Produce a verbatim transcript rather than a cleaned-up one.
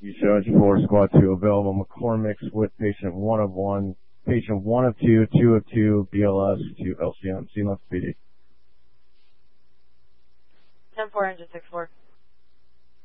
You Judge for Squad two available. McCormick's with patient one of one, patient one of two, two of two, B L S to L C M. C N S P D. ten four, engine six four.